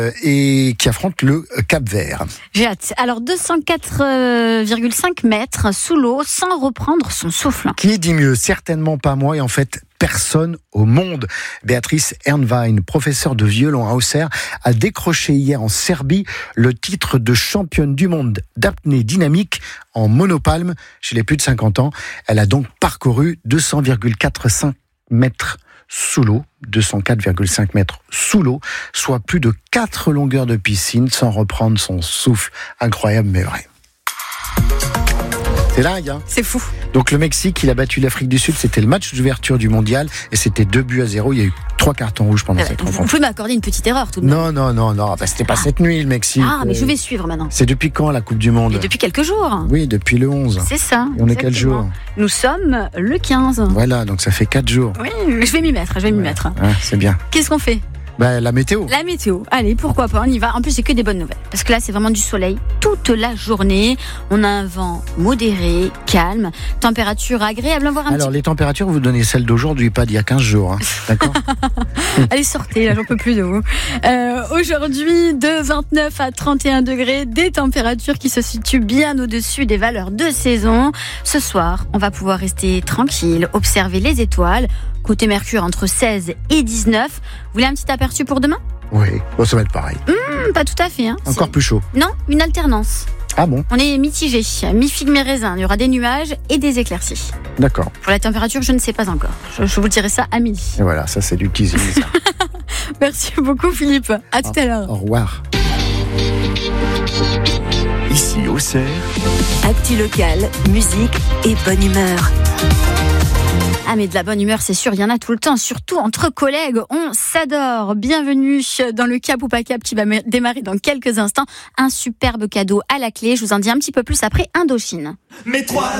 et qui affronte le Cap-Vert. J'ai hâte. Alors 204,5 mètres sous l'eau sans reprendre son souffle. Qui dit mieux? Certainement pas moi et en fait personne au monde. Béatrice Ernwein, professeure de violon à Auxerre, a décroché hier en Serbie le titre de championne du monde d'apnée dynamique en monopalme chez les plus de 50 ans. Elle a donc parcouru 200,45 mètres sous l'eau, 204,5 mètres sous l'eau, soit plus de 4 longueurs de piscine sans reprendre son souffle. Incroyable mais vrai. C'est dingue, hein? C'est fou. Donc le Mexique, il a battu l'Afrique du Sud, c'était le match d'ouverture du mondial et c'était 2-0. Il y a eu 3 cartons rouges pendant cette rencontre. Vous pouvez m'accorder une petite erreur tout de même. Non, c'était pas cette nuit le Mexique. Ah, mais je vais suivre maintenant. C'est depuis quand la Coupe du Monde? Et depuis quelques jours. Oui, depuis le 11. C'est ça. Et on est quel jour? Nous sommes le 15. Voilà, donc ça fait 4 jours. Oui, je vais m'y mettre, Ouais, c'est bien. Qu'est-ce qu'on fait? La météo. La météo, allez, pourquoi pas, on y va. En plus, c'est que des bonnes nouvelles. Parce que là, c'est vraiment du soleil toute la journée. On a un vent modéré, calme, température agréable. Alors, les températures, vous donnez celles d'aujourd'hui, pas d'il y a 15 jours. Hein. D'accord? Allez, sortez, là, j'en peux plus de vous. Aujourd'hui, de 29 à 31 degrés, des températures qui se situent bien au-dessus des valeurs de saison. Ce soir, on va pouvoir rester tranquille, observer les étoiles. Côté Mercure, entre 16 et 19. Vous voulez un petit aperçu pour demain? Oui, bon, ça va être pareil. Pas tout à fait. Hein. Encore plus chaud. Non, une alternance. Ah bon? On est mitigé, mi-figue, mi-raisin. Il y aura des nuages et des éclaircies. D'accord. Pour la température, je ne sais pas encore. Je vous dirai ça à midi. Et voilà, ça c'est du teasing. Ça. Merci beaucoup Philippe. À tout à l'heure. Au revoir. Ici Auxerre. Actu locale, musique et bonne humeur. Ah mais de la bonne humeur, c'est sûr, il y en a tout le temps, surtout entre collègues, on s'adore. Bienvenue dans le Cap ou pas Cap qui va démarrer dans quelques instants. Un superbe cadeau à la clé, je vous en dis un petit peu plus après Indochine. Mets-toi